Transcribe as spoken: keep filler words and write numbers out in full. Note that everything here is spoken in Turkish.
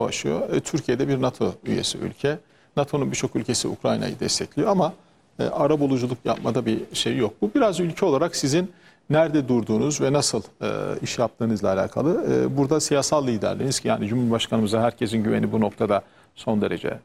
savaşıyor. E, Türkiye'de bir NATO üyesi ülke. NATO'nun birçok ülkesi Ukrayna'yı destekliyor ama e, ara buluculuk yapmada bir şey yok. Bu biraz ülke olarak sizin nerede durduğunuz ve nasıl e, iş yaptığınızla alakalı. E, burada siyasal liderliğiniz ki yani Cumhurbaşkanımıza herkesin güveni bu noktada son derece